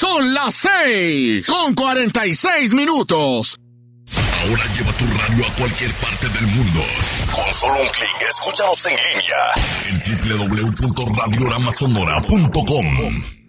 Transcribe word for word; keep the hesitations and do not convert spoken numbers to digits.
Son las seis con cuarenta y seis minutos. Ahora lleva tu radio a cualquier parte del mundo. Con solo un clic, escúchanos en línea en doble u doble u doble u punto radiorama sonora punto com.